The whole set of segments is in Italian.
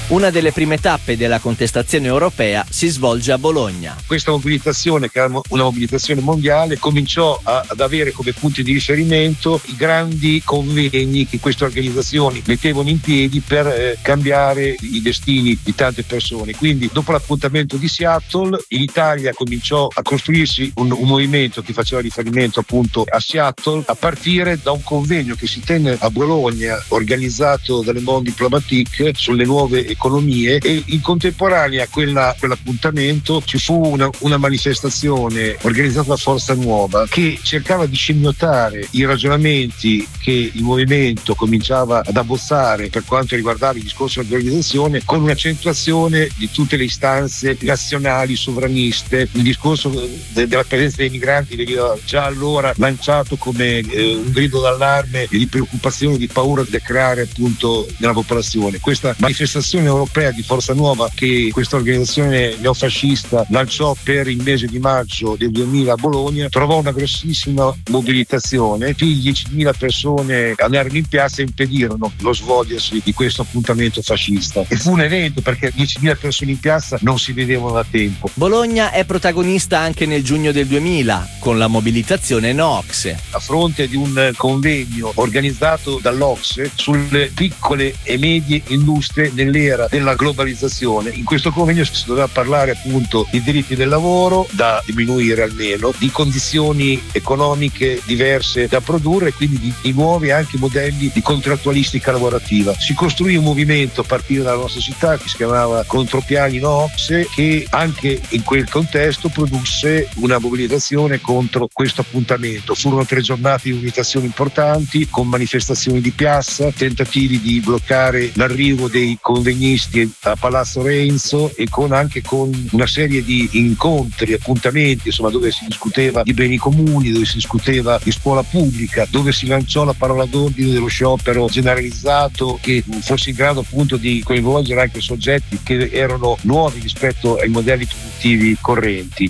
Una delle prime tappe della contestazione europea si svolge a Bologna. Questa mobilitazione, che era una mobilitazione mondiale, cominciò ad avere come punti di riferimento i grandi convegni che queste organizzazioni mettevano in piedi per cambiare i destini di tante persone. Quindi dopo l'appuntamento di Seattle, in Italia cominciò a costruirsi un movimento che faceva riferimento appunto a Seattle, a partire da un convegno che si tenne a Bologna, organizzato dalle Monde Diplomatique, sulle nuove economie, e in contemporanea a quell'appuntamento ci fu una manifestazione organizzata da Forza Nuova che cercava di scimmiottare i ragionamenti che il movimento cominciava ad abbozzare per quanto riguardava il discorso dell'organizzazione, con un'accentuazione di tutte le istanze nazionali, sovraniste. Il discorso della presenza dei migranti veniva già allora lanciato come un grido d'allarme e di preoccupazione, di paura da creare appunto nella popolazione. Questa manifestazione europea di Forza Nuova che questa organizzazione neofascista lanciò per il mese di maggio del 2000 a Bologna trovò una grossissima mobilitazione. Più di 10.000 persone andarono in piazza e impedirono lo svolgersi di questo appuntamento fascista, e fu un evento perché 10.000 persone in piazza non si vedevano da tempo. Bologna è protagonista anche nel giugno del 2000 con la mobilitazione NOx. A fronte di un convegno organizzato dall'OCSE sulle piccole e medie industrie nell'era della globalizzazione, in questo convegno si doveva parlare appunto di diritti del lavoro da diminuire almeno, di condizioni economiche diverse da produrre e quindi di nuovi anche modelli di contrattualistica lavorativa. Si costruì un movimento a partire dalla nostra città che si chiamava Contropiani NOx, che anche in quel contesto produsse una mobilitazione contro questo appuntamento. Furono 3 giornate di mobilitazione importanti, con manifestazioni di piazza, tentativi di bloccare l'arrivo dei convegnisti a Palazzo Renzo e anche con una serie di incontri, appuntamenti, insomma, dove si discuteva di beni comuni, dove si discuteva di scuola pubblica, dove si lanciò la parola d'ordine dello sciopero generalizzato che fosse in grado appunto di coinvolgere anche soggetti che erano nuovi rispetto ai modelli produttivi correnti.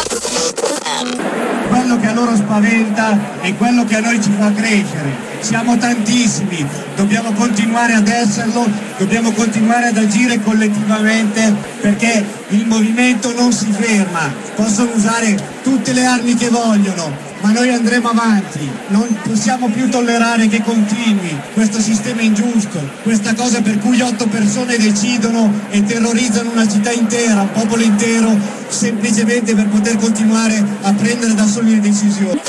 Quello che a loro spaventa è quello che a noi ci fa crescere. Siamo tantissimi, dobbiamo continuare ad esserlo, dobbiamo continuare ad agire collettivamente, perché il movimento non si ferma. Possono usare tutte le armi che vogliono, ma noi andremo avanti. Non possiamo più tollerare che continui questo sistema ingiusto, questa cosa per cui 8 persone decidono e terrorizzano una città intera, un popolo intero, semplicemente per poter continuare a prendere da soli le decisioni.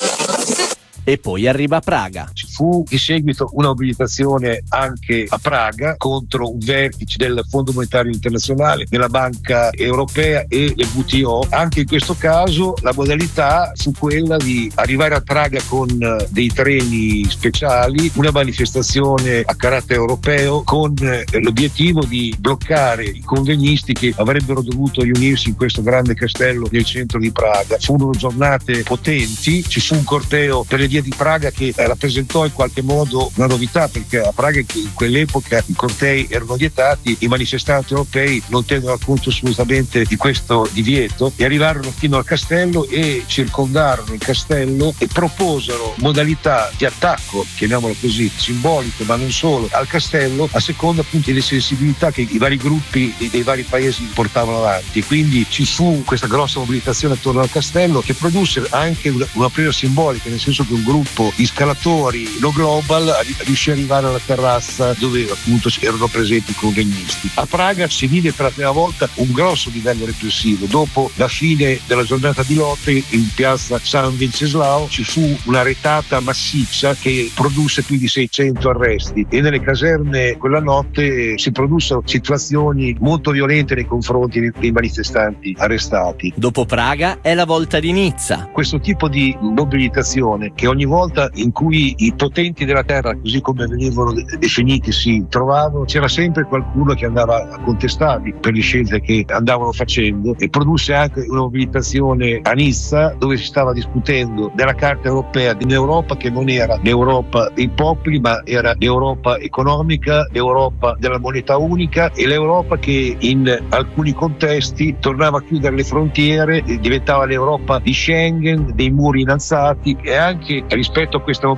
E poi arriva Praga. Ci fu di seguito una mobilitazione anche a Praga contro un vertice del Fondo Monetario Internazionale, della Banca Europea e del WTO. Anche in questo caso la modalità fu quella di arrivare a Praga con dei treni speciali, una manifestazione a carattere europeo con l'obiettivo di bloccare i convegnisti che avrebbero dovuto riunirsi in questo grande castello nel centro di Praga. Furono giornate potenti, ci fu un corteo per le vie di Praga che rappresentò in qualche modo una novità, perché a Praga in quell'epoca i cortei erano vietati, i manifestanti europei non tennero conto assolutamente di questo divieto e arrivarono fino al castello e circondarono il castello e proposero modalità di attacco, chiamiamolo così, simbolico ma non solo, al castello a seconda appunto delle sensibilità che i vari gruppi dei vari paesi portavano avanti. Quindi ci fu questa grossa mobilitazione attorno al castello che produsse anche una presa simbolica, nel senso che un gruppo di scalatori no global riuscì ad arrivare alla terrazza dove appunto erano presenti i convegnisti. A Praga si vide per la prima volta un grosso livello repressivo. Dopo la fine della giornata di lotte in piazza San Venceslao ci fu una retata massiccia che produsse più di 600 arresti e nelle caserme quella notte si produssero situazioni molto violente nei confronti dei manifestanti arrestati. Dopo Praga è la volta di Nizza. Questo tipo di mobilitazione che ogni volta in cui i potenti della terra, così come venivano definiti, si trovavano, c'era sempre qualcuno che andava a contestarli per le scelte che andavano facendo, e produsse anche una mobilitazione a Nizza dove si stava discutendo della Carta Europea, di un'Europa che non era l'Europa dei popoli ma era l'Europa economica, l'Europa della moneta unica e l'Europa che in alcuni contesti tornava a chiudere le frontiere, diventava l'Europa di Schengen, dei muri innalzati. E anche rispetto a questa mobilitazione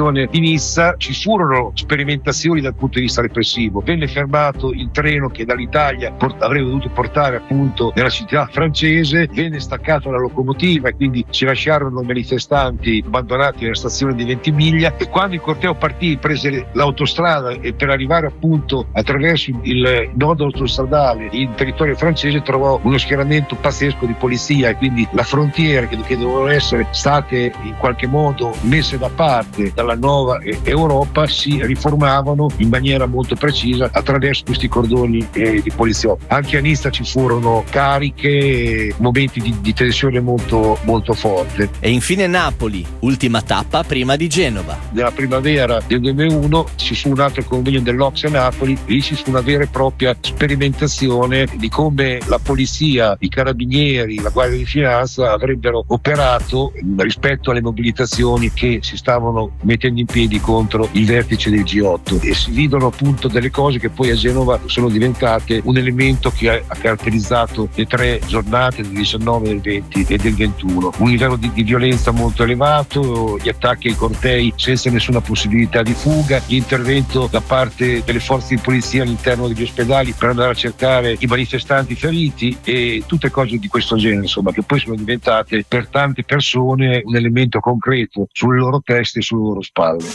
stazione di Nizza ci furono sperimentazioni dal punto di vista repressivo. Venne fermato il treno che dall'Italia avrebbe dovuto portare appunto nella città francese, venne staccata la locomotiva e quindi ci lasciarono manifestanti abbandonati nella stazione di Ventimiglia, e quando il corteo partì prese l'autostrada e per arrivare appunto attraverso il nodo autostradale in territorio francese trovò uno schieramento pazzesco di polizia, e quindi la frontiera che dovevano essere state in qualche modo messe da parte dalla nuova Europa si riformavano in maniera molto precisa attraverso questi cordoni di poliziotti. Anche a Nizza ci furono cariche, momenti di tensione molto, molto forte. E infine Napoli, ultima tappa prima di Genova. Nella primavera del 2001 ci fu un altro convegno dell'Ocse a Napoli, lì ci fu una vera e propria sperimentazione di come la polizia, i carabinieri, la Guardia di Finanza avrebbero operato rispetto alle mobilitazioni che si stavano mettendo in piedi contro il vertice del G8, e si vidono appunto delle cose che poi a Genova sono diventate un elemento che ha caratterizzato le 3 giornate del 19, del 20 e del 21. Un livello di violenza molto elevato, gli attacchi ai cortei senza nessuna possibilità di fuga, l'intervento da parte delle forze di polizia all'interno degli ospedali per andare a cercare i manifestanti feriti e tutte cose di questo genere, insomma, che poi sono diventate per tante persone un elemento concreto sulle loro teste e sulle loro spalle.